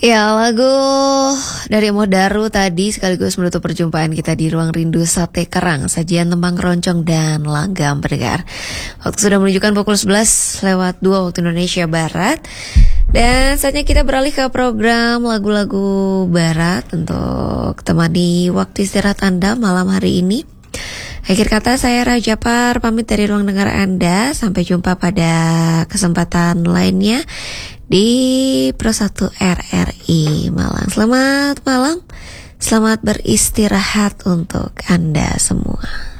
Ya, lagu dari Modaru tadi sekaligus menutup perjumpaan kita di Ruang Rindu Sate Kerang, sajian tembang keroncong dan langgam pendengar. Waktu sudah menunjukkan pukul 11:02 waktu Indonesia Barat. Dan saatnya kita beralih ke program lagu-lagu barat untuk temani waktu istirahat Anda malam hari ini. Akhir kata, saya Raja Par pamit dari ruang dengar Anda. Sampai jumpa pada kesempatan lainnya di Pro 1 RRI Malang. Selamat malam, selamat beristirahat untuk Anda semua.